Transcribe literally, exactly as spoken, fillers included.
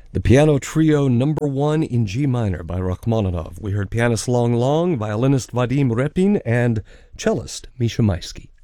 The Piano Trio Number One in G Minor by Rachmaninoff. We heard pianist Long Long, violinist Vadim Repin, and cellist Misha Maisky.